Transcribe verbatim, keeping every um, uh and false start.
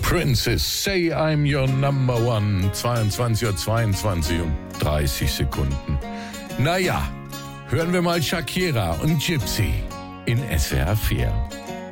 Princess, say I'm your number one. zweiundzwanzig Uhr zweiundzwanzig und dreißig Sekunden. Naja, hören wir mal Shakira und Gypsy in S W R vier.